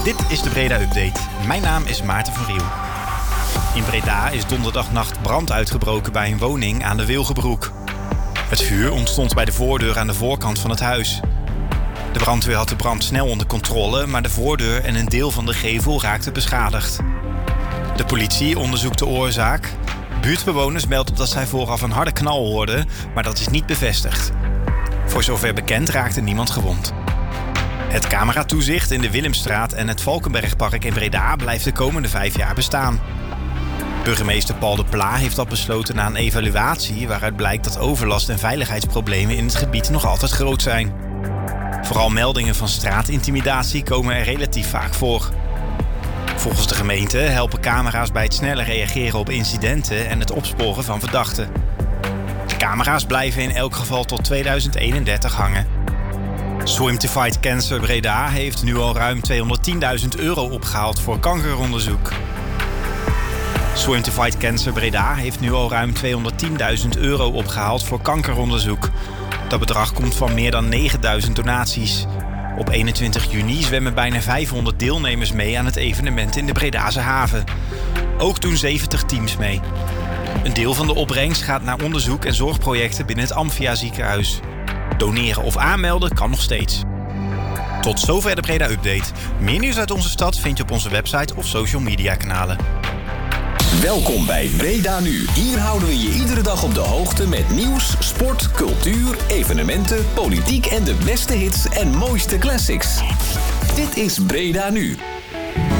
Dit is de Breda Update. Mijn naam is Maarten van Riel. In Breda is donderdagnacht brand uitgebroken bij een woning aan de Wilgenbroek. Het vuur ontstond bij de voordeur aan de voorkant van het huis. De brandweer had de brand snel onder controle, maar de voordeur en een deel van de gevel raakten beschadigd. De politie onderzoekt de oorzaak. Buurtbewoners melden dat zij vooraf een harde knal hoorden, maar dat is niet bevestigd. Voor zover bekend raakte niemand gewond. Het cameratoezicht in de Willemstraat en het Valkenbergpark in Breda blijft de komende 5 jaar bestaan. Burgemeester Paul de Pla heeft dat besloten na een evaluatie waaruit blijkt dat overlast en veiligheidsproblemen in het gebied nog altijd groot zijn. Vooral meldingen van straatintimidatie komen er relatief vaak voor. Volgens de gemeente helpen camera's bij het sneller reageren op incidenten en het opsporen van verdachten. De camera's blijven in elk geval tot 2031 hangen. Swim to Fight Cancer Breda heeft nu al ruim €210.000 opgehaald voor kankeronderzoek. Swim to Fight Cancer Breda heeft nu al ruim €210.000 opgehaald voor kankeronderzoek. Dat bedrag komt van meer dan 9.000 donaties. Op 21 juni zwemmen bijna 500 deelnemers mee aan het evenement in de Bredase haven. Ook doen 70 teams mee. Een deel van de opbrengst gaat naar onderzoek en zorgprojecten binnen het Amphia ziekenhuis. Doneren of aanmelden kan nog steeds. Tot zover de Breda Update. Meer nieuws uit onze stad vind je op onze website of social media kanalen. Welkom bij Breda Nu. Hier houden we je iedere dag op de hoogte met nieuws, sport, cultuur, evenementen, politiek en de beste hits en mooiste classics. Dit is Breda Nu.